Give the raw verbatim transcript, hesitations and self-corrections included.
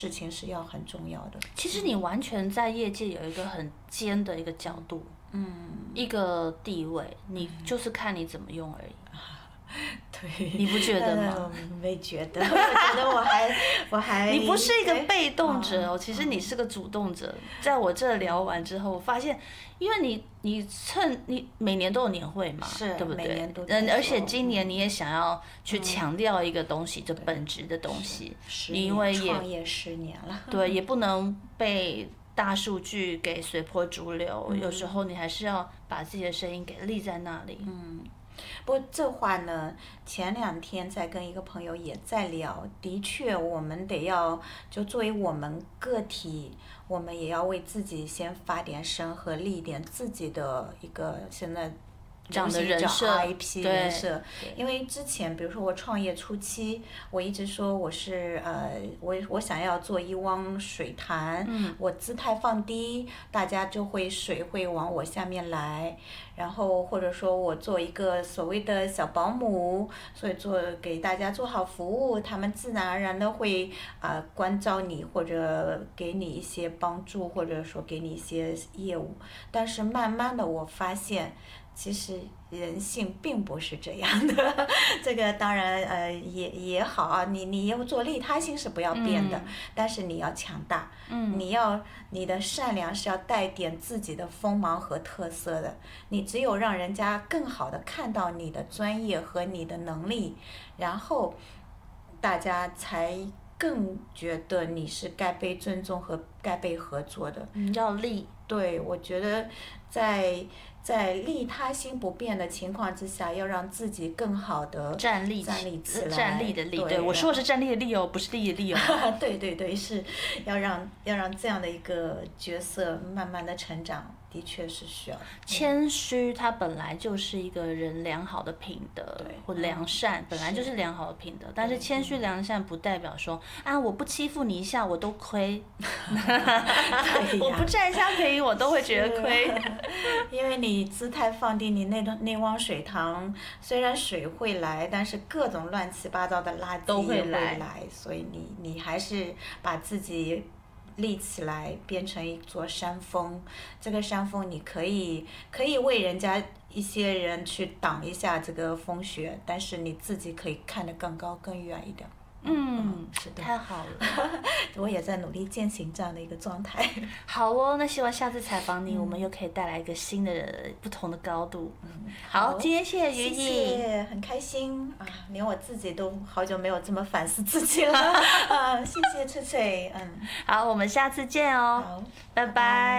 事情是要很重要的。 其实你完全在业界有一个很尖的一个角度，嗯，一个地位，你就是看你怎么用而已。 对， 你不觉得吗？ 没觉得，我觉得我还我还你不是一个被动者哦，其实你是个主动者。在我这聊完之后，我发现，因为你你趁你每年都有年会嘛， 是对不对？ 每年都嗯，而且今年你也想要去强调一个东西，就本质的东西， 你因为也创业十年了， 对，也不能被大数据给随波逐流，有时候你还是要把自己的声音给立在那里。 嗯。不过这话呢，前两天在跟一个朋友也在聊，的确我们得要，就作为我们个体，我们也要为自己先发点声和立点自己的一个现在这样的人设 I P 人设，因为之前比如说我创业初期，我一直说我是呃我我想要做一汪水潭， 嗯、 我姿态放低，大家就会水会往我下面来，然后或者说我做一个所谓的小保姆，所以做给大家做好服务，他们自然而然的会啊、呃、关照你或者给你一些帮助，或者说给你一些业务，但是慢慢的我发现。其实人性并不是这样的，这个当然呃也也好啊，你你要做利他心是不要变的， 嗯、 但是你要强大， 嗯、 你要你的善良是要带点自己的锋芒和特色的，你只有让人家更好的看到你的专业和你的能力，然后大家才更觉得你是该被尊重和该被合作的。 嗯，要利。 对，我觉得在在利他心不变的情况之下，要让自己更好的站立站立起来， 站立的立， 对， 对我说的是站立的立哦，不是立的立哦。 对对对，是要让要让这样的一个角色慢慢的成长。的确是需要谦虚，它本来就是一个人良好的品德或良善，本来就是良好的品德。但是谦虚良善不代表说啊，我不欺负你一下我都亏，我不占一下便宜我都会觉得亏。 因为你姿态放低，你那那汪水塘虽然水会来，但是各种乱七八糟的垃圾都会来， 来，所以你你还是把自己立起来，变成一座山峰。这个山峰你可以可以为人家一些人去挡一下这个风雪，但是你自己可以看得更高更远一点。 嗯，是的，太好了。 我也在努力践行这样的一个状态。 好哦，那希望下次采访你，嗯、我们又可以带来一个新的、不同的高度。 嗯， 好，今天谢谢于毅， 谢谢，很开心啊！连我自己都好久没有这么反思自己了啊！谢谢翠翠，嗯， 好，我们下次见哦， 好， 拜拜。